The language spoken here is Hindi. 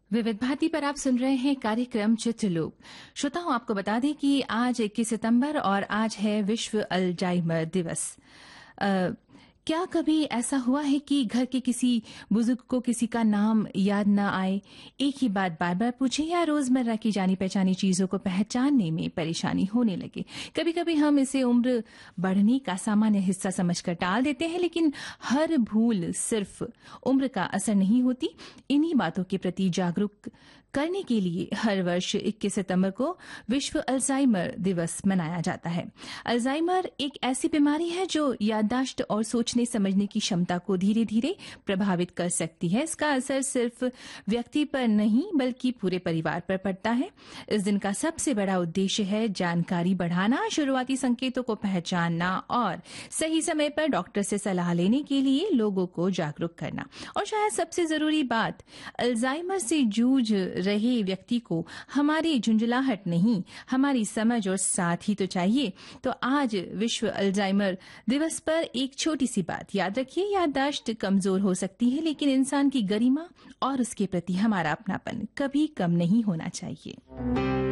विविध भारती पर आप सुन रहे हैं कार्यक्रम चित्रलोक। श्रोताओं, आपको बता दें कि आज 21 सितंबर और आज है विश्व अल्जाइमर दिवस। क्या कभी ऐसा हुआ है कि घर के किसी बुजुर्ग को किसी का नाम याद न आए, एक ही बात बार बार पूछे या रोजमर्रा की जानी पहचानी चीजों को पहचानने में परेशानी होने लगे? कभी कभी हम इसे उम्र बढ़ने का सामान्य हिस्सा समझकर टाल देते हैं, लेकिन हर भूल सिर्फ उम्र का असर नहीं होती। इन्हीं बातों के प्रति जागरूक करने के लिए हर वर्ष 21 सितंबर को विश्व अल्जाइमर दिवस मनाया जाता है। अल्जाइमर एक ऐसी बीमारी है जो याददाश्त और सोचने समझने की क्षमता को धीरे धीरे प्रभावित कर सकती है। इसका असर सिर्फ व्यक्ति पर नहीं बल्कि पूरे परिवार पर पड़ता है। इस दिन का सबसे बड़ा उद्देश्य है जानकारी बढ़ाना, शुरुआती संकेतों को पहचानना और सही समय पर डॉक्टर से सलाह लेने के लिए लोगों को जागरूक करना। और शायद सबसे जरूरी बात, अल्जाइमर से जूझ रहे व्यक्ति को हमारी झुंझलाहट नहीं, हमारी समझ और साथ ही तो चाहिए। तो आज विश्व अल्जाइमर दिवस पर एक छोटी सी बात याद रखिए, याददाश्त कमजोर हो सकती है, लेकिन इंसान की गरिमा और उसके प्रति हमारा अपनापन कभी कम नहीं होना चाहिए।